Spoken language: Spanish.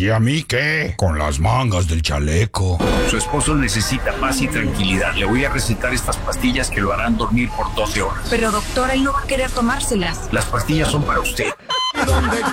¿Y a mí qué? Con las mangas del chaleco. Su esposo necesita paz y tranquilidad. Le voy a recetar estas pastillas que lo harán dormir por 12 horas. Pero doctora, él no va a querer tomárselas. Las pastillas son para usted. Donde